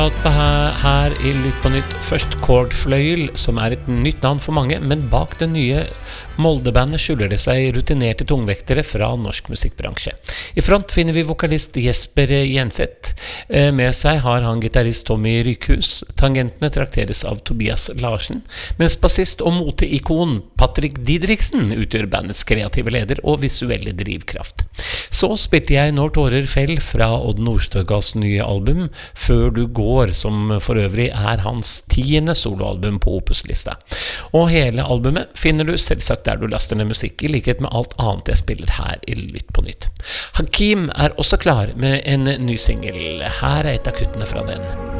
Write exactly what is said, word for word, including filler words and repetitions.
Her, her i Lytt på nytt først Kordfløyel, som er et nytt navn for mange, men bak det nye Molde-bandet skjuler det seg rutinerte tungvektere fra norsk musikkbransje. I front finner vi vokalist Jesper Jenseth. Med seg har han gitarist Tommy Rykhus. Tangentene trakteres av Tobias Larsen, mens bassist og moteikon Patrick Didriksen utgjør bandets kreative leder og visuelle drivkraft. Så spilte jeg Når tårer fell fra Odd Nordstogas nye album Før du går, som for øvrig er hans tiende soloalbum på Opus-lista. Og hele albumet finner du selvsagt der du laster ned musikk, i likhet med alt annet jeg spiller her i Lytt på nytt. Hakim er også klar med en ny single. Her er et av kuttene fra den.